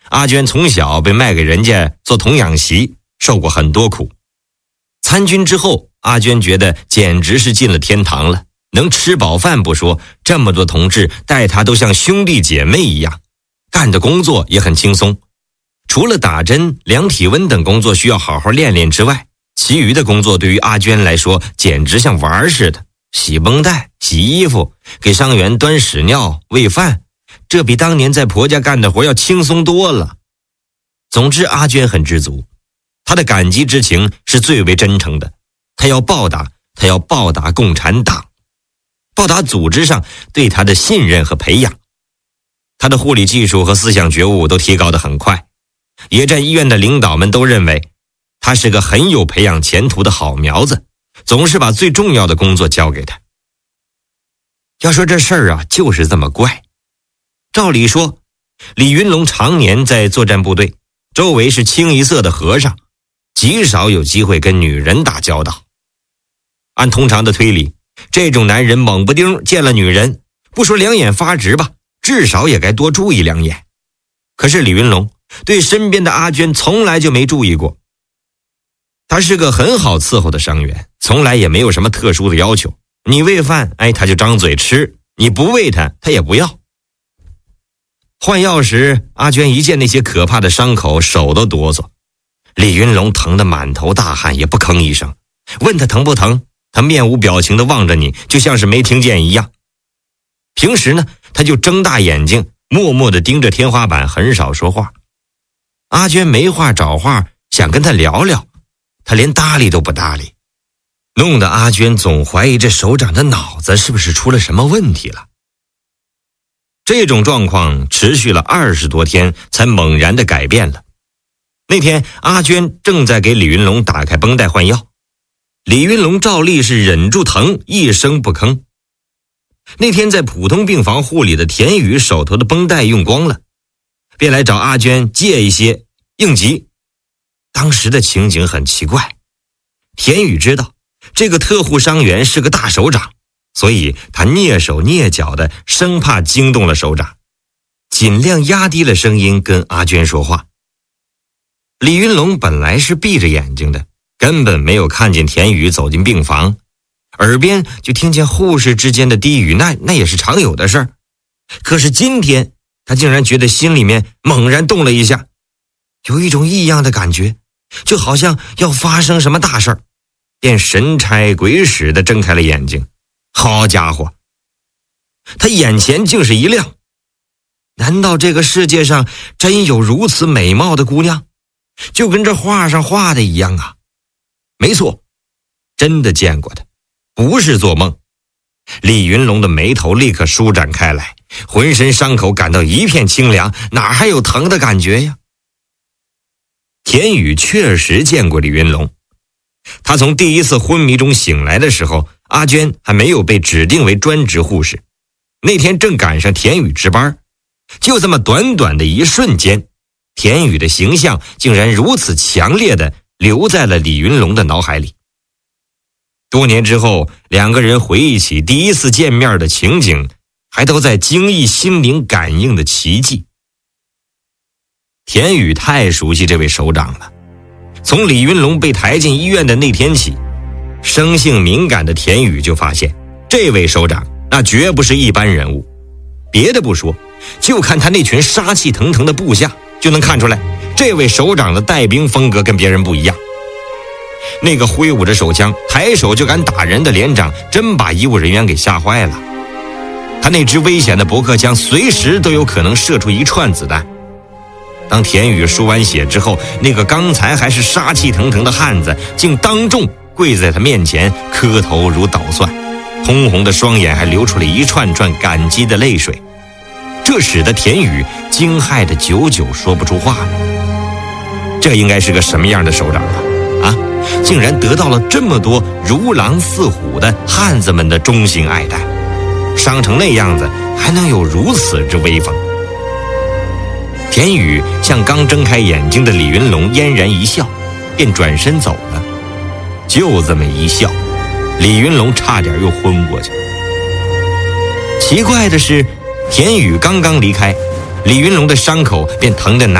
阿娟从小被卖给人家做童养媳，受过很多苦。参军之后，阿娟觉得简直是进了天堂了，能吃饱饭不说，这么多同志待她都像兄弟姐妹一样，干的工作也很轻松。除了打针、量体温等工作需要好好练练之外，其余的工作对于阿娟来说简直像玩似的，洗绷带、洗衣服、给伤员端屎尿、喂饭，这比当年在婆家干的活要轻松多了。总之，阿娟很知足，她的感激之情是最为真诚的。她要报答共产党，报答组织上对她的信任和培养。她的护理技术和思想觉悟都提高得很快，野战医院的领导们都认为她是个很有培养前途的好苗子，总是把最重要的工作交给她。要说这事儿啊，就是这么怪。照理说，李云龙常年在作战部队，周围是清一色的和尚，极少有机会跟女人打交道。按通常的推理，这种男人猛不丁见了女人，不说两眼发直吧，至少也该多注意两眼。可是李云龙对身边的阿娟从来就没注意过。他是个很好伺候的伤员，从来也没有什么特殊的要求。你喂饭，他就张嘴吃；你不喂他也不要。换药时，阿娟一见那些可怕的伤口，手都哆嗦。李云龙疼得满头大汗，也不吭一声。问他疼不疼，他面无表情地望着你，就像是没听见一样。平时呢，他就睁大眼睛，默默地盯着天花板，很少说话。阿娟没话找话，想跟他聊聊，他连搭理都不搭理，弄得阿娟总怀疑这首长的脑子是不是出了什么问题了。这种状况持续了20多天，才猛然地改变了。那天，阿娟正在给李云龙打开绷带换药，李云龙照例是忍住疼，一声不吭。那天在普通病房护理的田宇手头的绷带用光了，便来找阿娟借一些应急。当时的情景很奇怪，田宇知道这个特护伤员是个大首长，所以他蹑手蹑脚的，生怕惊动了首长，尽量压低了声音跟阿娟说话。李云龙本来是闭着眼睛的，根本没有看见田宇走进病房，耳边就听见护士之间的低语，那也是常有的事儿。可是今天他竟然觉得心里面猛然动了一下，有一种异样的感觉，就好像要发生什么大事儿，便神差鬼使地睁开了眼睛。好家伙，他眼前竟是一亮，难道这个世界上真有如此美貌的姑娘？就跟这画上画的一样啊！没错，真的见过她，不是做梦。李云龙的眉头立刻舒展开来，浑身伤口感到一片清凉，哪还有疼的感觉呀？田宇确实见过李云龙，他从第一次昏迷中醒来的时候，阿娟还没有被指定为专职护士，那天正赶上田宇值班，就这么短短的一瞬间，田宇的形象竟然如此强烈地留在了李云龙的脑海里。多年之后，两个人回忆起第一次见面的情景，还都在惊异心灵感应的奇迹。田宇太熟悉这位首长了，从李云龙被抬进医院的那天起，生性敏感的田宇就发现，这位首长那绝不是一般人物。别的不说，就看他那群杀气腾腾的部下，就能看出来，这位首长的带兵风格跟别人不一样。那个挥舞着手枪，抬手就敢打人的连长，真把医务人员给吓坏了。他那支危险的驳壳枪，随时都有可能射出一串子弹。当田宇输完血之后，那个刚才还是杀气腾腾的汉子，竟当众跪在他面前，磕头如捣蒜，通红的双眼还流出了一串串感激的泪水。这使得田宇惊骇的久久说不出话来。这应该是个什么样的首长啊？竟然得到了这么多如狼似虎的汉子们的衷心爱戴，伤成那样子还能有如此之威风。田宇向刚睁开眼睛的李云龙嫣然一笑，便转身走了。就这么一笑，李云龙差点又昏过去。奇怪的是，田宇刚刚离开，李云龙的伤口便疼得难